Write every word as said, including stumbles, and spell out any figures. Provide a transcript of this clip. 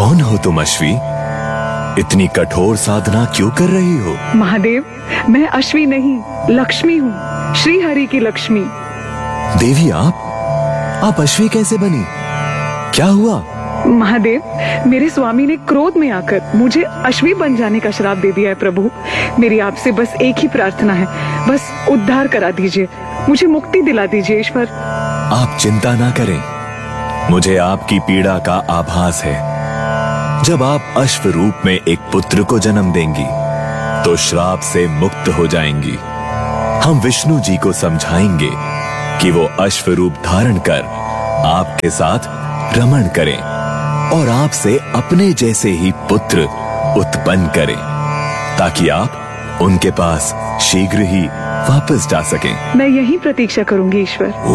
कौन हो तुम अश्वी? इतनी कठोर साधना क्यों कर रही हो? महादेव, मैं अश्वी नहीं, लक्ष्मी हूँ, श्री हरि की लक्ष्मी। देवी आप आप अश्वी कैसे बनी? क्या हुआ? महादेव, मेरे स्वामी ने क्रोध में आकर मुझे अश्वी बन जाने का श्राप दे दिया है प्रभु। मेरी आपसे बस एक ही प्रार्थना है, बस उद्धार करा दीजिए, मुझे मुक्ति दिला दीजिए ईश्वर। आप चिंता ना करें, मुझे आपकी पीड़ा का आभास है। जब आप अश्व रूप में एक पुत्र को जन्म देंगी तो श्राप से मुक्त हो जाएंगी। हम विष्णु जी को समझाएंगे कि वो अश्व रूप धारण कर आपके साथ रमण करें और आपसे अपने जैसे ही पुत्र उत्पन्न करें, ताकि आप उनके पास शीघ्र ही वापस जा सकें। मैं यही प्रतीक्षा करूंगी ईश्वर।